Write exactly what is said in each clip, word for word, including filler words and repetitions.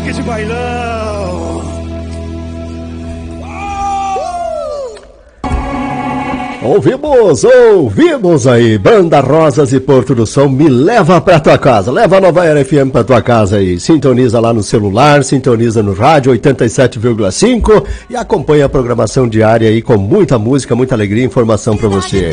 Chega de bailão! Ouvimos, ouvimos aí, Banda Rosas e Porto do Sol, me leva pra tua casa, leva a Nova Era F M pra tua casa aí, sintoniza lá no celular, sintoniza no rádio oitenta e sete vírgula cinco e acompanha a programação diária aí com muita música, muita alegria e informação pra você.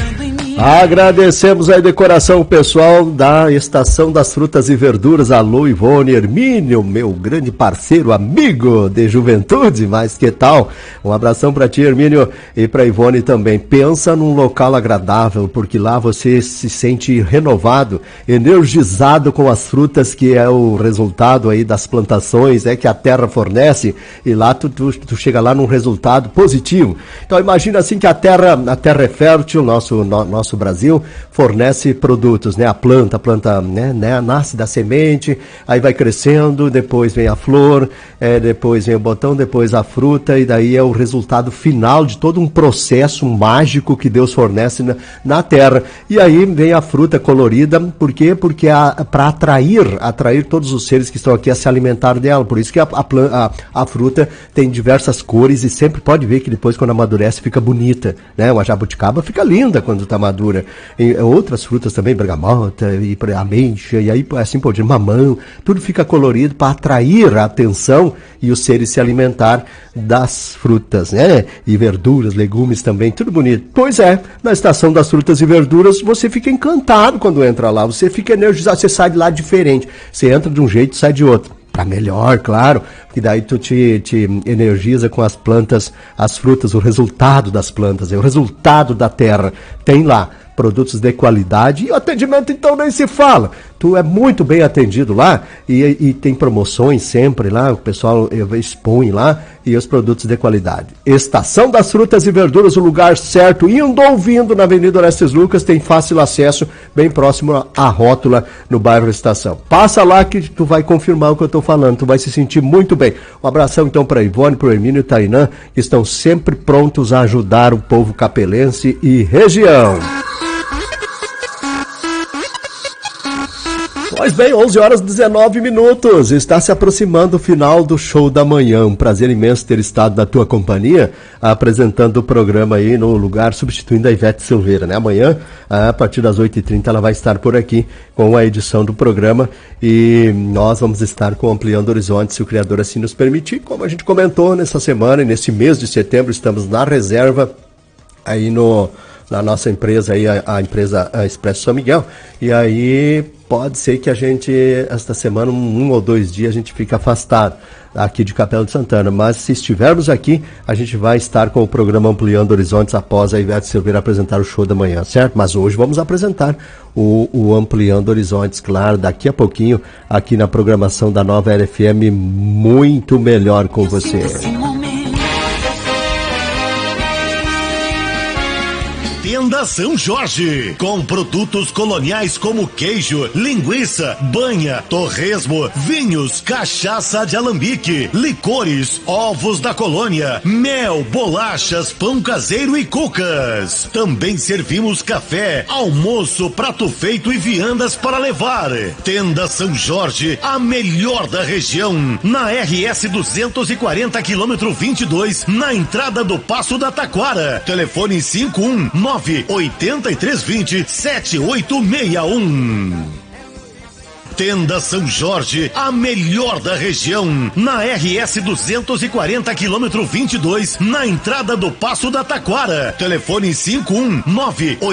Agradecemos a decoração pessoal da Estação das Frutas e Verduras, alô Ivone Hermínio, meu grande parceiro, amigo de juventude, mas que tal? Um abração pra ti, Hermínio, e pra Ivone também. Pensa num local agradável, porque lá você se sente renovado, energizado com as frutas, que é o resultado aí das plantações, é que a terra fornece, e lá tu, tu, tu chega lá num resultado positivo. Então imagina assim que a terra, a terra é fértil, nosso, no, nosso Brasil fornece produtos, né? A planta, a planta né, né, nasce da semente, aí vai crescendo, depois vem a flor, é, depois vem o botão, depois a fruta, e daí é o resultado final de todo um processo mágico que Deus fornece na, na terra. E aí vem a fruta colorida, por quê? Porque para atrair, atrair todos os seres que estão aqui a se alimentar dela, por isso que a, a, a, a fruta tem diversas cores e sempre pode ver que depois quando amadurece fica bonita, né? Uma jabuticaba fica linda quando está madura. E outras frutas também, bergamota, e ameixa, e aí assim por diante, mamão, tudo fica colorido para atrair a atenção e os seres se alimentar das frutas, né? E verduras, legumes também, tudo bonito. Pois é, na Estação das Frutas e Verduras você fica encantado quando entra lá, você fica energizado, você sai de lá diferente, você entra de um jeito e sai de outro. Para melhor, claro, que daí tu te, te energiza com as plantas, as frutas, o resultado das plantas, é o resultado da terra. Tem lá produtos de qualidade e o atendimento então nem se fala. Tu é muito bem atendido lá e, e tem promoções sempre lá, o pessoal expõe lá e os produtos de qualidade. Estação das Frutas e Verduras, o lugar certo, indo ou vindo na Avenida Orestes Lucas, tem fácil acesso, bem próximo à rótula no bairro Estação. Passa lá que tu vai confirmar o que eu estou falando, tu vai se sentir muito bem. Um abração então para Ivone, para o Hermínio e Tainã, que estão sempre prontos a ajudar o povo capelense e região. Pois bem, onze horas e dezenove minutos, está se aproximando o final do show da manhã, um prazer imenso ter estado na tua companhia, apresentando o programa aí no lugar, substituindo a Ivete Silveira, né? Amanhã, a partir das oito e trinta, ela vai estar por aqui com a edição do programa e nós vamos estar com Ampliando Horizontes, se o Criador assim nos permitir, como a gente comentou nessa semana e nesse mês de setembro, estamos na reserva aí no... na nossa empresa aí, a, a empresa a Expresso São Miguel, e aí pode ser que a gente, esta semana, um, um ou dois dias, a gente fique afastado aqui de Capela de Santana, mas se estivermos aqui, a gente vai estar com o programa Ampliando Horizontes após a Ivete Silveira apresentar o show da manhã, certo? Mas hoje vamos apresentar o, o Ampliando Horizontes, claro, daqui a pouquinho, aqui na programação da Nova Era F M, muito melhor com você. Tenda São Jorge, com produtos coloniais como queijo, linguiça, banha, torresmo, vinhos, cachaça de alambique, licores, ovos da colônia, mel, bolachas, pão caseiro e cucas. Também servimos café, almoço, prato feito e viandas para levar. Tenda São Jorge, a melhor da região, na R S duzentos e quarenta, quilômetro vinte e dois, na entrada do Passo da Taquara. Telefone cinco um nove oito três dois zero sete oito seis um. Tenda São Jorge, a melhor da região, na R S duzentos e quarenta, quilômetro vinte e dois, na entrada do Passo da Taquara. Telefone cinco um nove oito